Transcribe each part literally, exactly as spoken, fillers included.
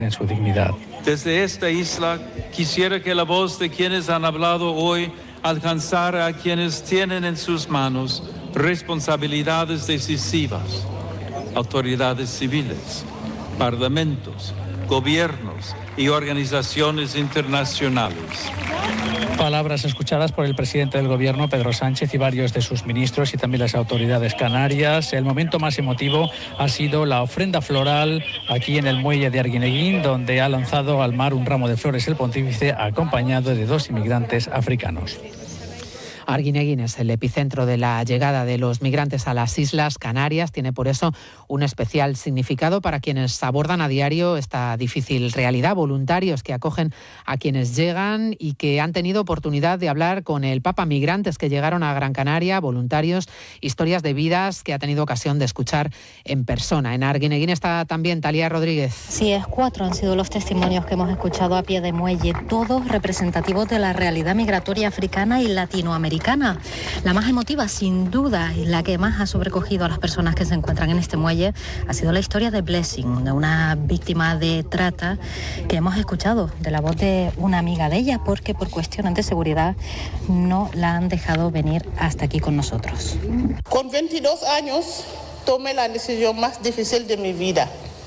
en su dignidad. Desde esta isla quisiera que la voz de quienes han hablado hoy alcanzara a quienes tienen en sus manos responsabilidades decisivas, autoridades civiles, parlamentos, gobiernos y organizaciones internacionales. Palabras escuchadas por el presidente del gobierno, Pedro Sánchez, y varios de sus ministros y también las autoridades canarias. El momento más emotivo ha sido la ofrenda floral aquí en el muelle de Arguineguín, donde ha lanzado al mar un ramo de flores el pontífice, acompañado de dos inmigrantes africanos. Arguineguín es el epicentro de la llegada de los migrantes a las Islas Canarias. Tiene por eso un especial significado para quienes abordan a diario esta difícil realidad. Voluntarios que acogen a quienes llegan y que han tenido oportunidad de hablar con el Papa Migrantes que llegaron a Gran Canaria. Voluntarios, historias de vidas que ha tenido ocasión de escuchar en persona. En Arguineguín está también Talía Rodríguez. Sí, es cuatro han sido los testimonios que hemos escuchado a pie de muelle, todos representativos de la realidad migratoria africana y latinoamericana. La más emotiva, sin duda, y la que más ha sobrecogido a las personas que se encuentran en este muelle, ha sido la historia de Blessing, de una víctima de trata que hemos escuchado de la voz de una amiga de ella, porque por cuestiones de seguridad no la han dejado venir hasta aquí con nosotros. Con veintidós años tomé la decisión más difícil de mi vida,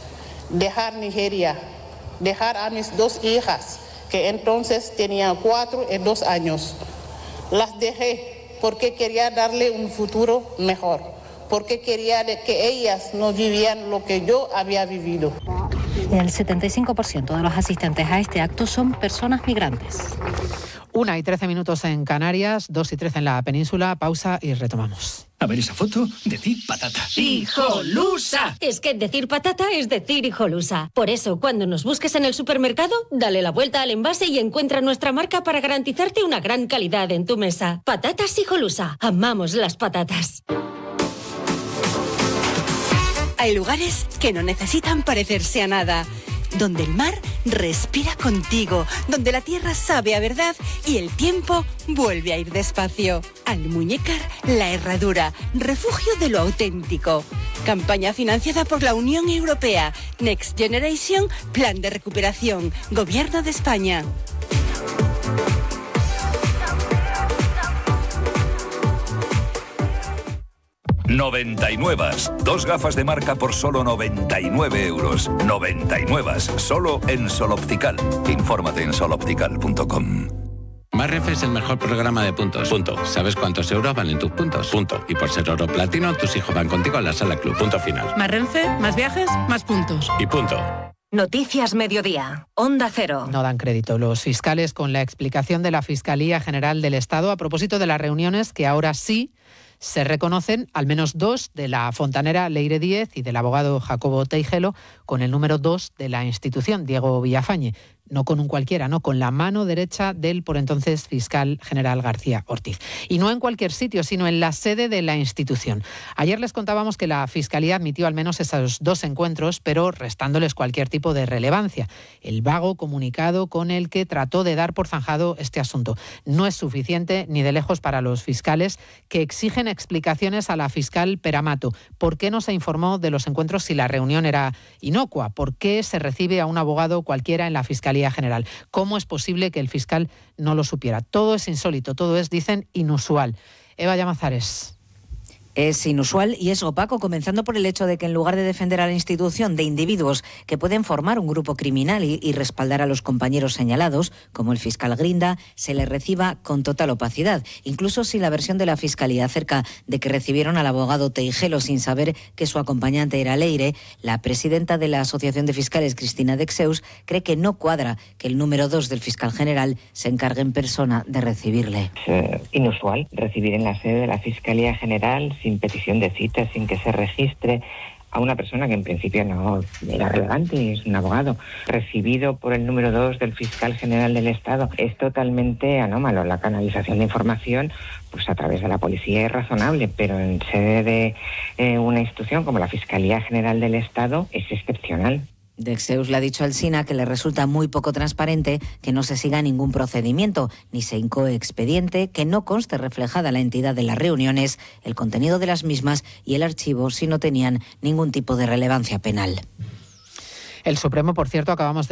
dejar Nigeria, dejar a mis dos hijas, que entonces tenían cuatro y dos años. Las dejé porque quería darle un futuro mejor, porque quería que ellas no vivían lo que yo había vivido. El setenta y cinco por ciento de los asistentes a este acto son personas migrantes. Una y trece minutos en Canarias, dos y trece en la península. Pausa y retomamos. A ver esa foto, decir patata. ¡Hijolusa! Es que decir patata es decir hijolusa. Por eso, cuando nos busques en el supermercado, dale la vuelta al envase y encuentra nuestra marca para garantizarte una gran calidad en tu mesa. Patatas Hijolusa. Amamos las patatas. Hay lugares que no necesitan parecerse a nada, donde el mar respira contigo, donde la tierra sabe a verdad y el tiempo vuelve a ir despacio. Almuñécar La Herradura, refugio de lo auténtico. Campaña financiada por la Unión Europea. Next Generation, Plan de Recuperación, Gobierno de España. noventa y nueve. Dos gafas de marca por solo noventa y nueve euros. noventa y nueve. Solo en Sol Optical. Infórmate en sol optical punto com. Más Renfe es el mejor programa de puntos. Punto. ¿Sabes cuántos euros valen tus puntos? Punto. Y por ser oro platino, tus hijos van contigo a la Sala Club. Punto final. Más Renfe, más viajes, más puntos. Y punto. Noticias Mediodía. Onda Cero. No dan crédito los fiscales con la explicación de la Fiscalía General del Estado a propósito de las reuniones que ahora sí se reconocen, al menos dos, de la fontanera Leire Díez y del abogado Jacobo Teijelo, con el número dos de la institución, Diego Villafañe. No con un cualquiera, no, con la mano derecha del por entonces fiscal general García Ortiz. Y no en cualquier sitio, sino en la sede de la institución. Ayer les contábamos que la Fiscalía admitió al menos esos dos encuentros, pero restándoles cualquier tipo de relevancia. El vago comunicado con el que trató de dar por zanjado este asunto no es suficiente ni de lejos para los fiscales, que exigen explicaciones a la fiscal Peramato. ¿Por qué no se informó de los encuentros si la reunión era inocua? ¿Por qué se recibe a un abogado cualquiera en la Fiscalía General? ¿Cómo es posible que el fiscal no lo supiera? Todo es insólito, todo es, dicen, inusual. Eva Llamazares. Es inusual y es opaco, comenzando por el hecho de que en lugar de defender a la institución de individuos que pueden formar un grupo criminal y, y respaldar a los compañeros señalados, como el fiscal Grinda, se le reciba con total opacidad, incluso si la versión de la Fiscalía acerca de que recibieron al abogado Teijelo sin saber que su acompañante era Leire. La presidenta de la Asociación de Fiscales, Cristina Dexeus, cree que no cuadra que el número dos del fiscal general se encargue en persona de recibirle. Es eh, inusual recibir en la sede de la Fiscalía General, sin petición de cita, sin que se registre, a una persona que en principio no era relevante, es un abogado, recibido por el número dos del fiscal general del Estado. Es totalmente anómalo. La canalización de información pues a través de la policía es razonable, pero en sede de eh, una institución como la Fiscalía General del Estado es excepcional. Dexeus le ha dicho al SINA que le resulta muy poco transparente que no se siga ningún procedimiento, ni se incoe expediente, que no conste reflejada la entidad de las reuniones, el contenido de las mismas y el archivo si no tenían ningún tipo de relevancia penal. El Supremo, por cierto, acabamos de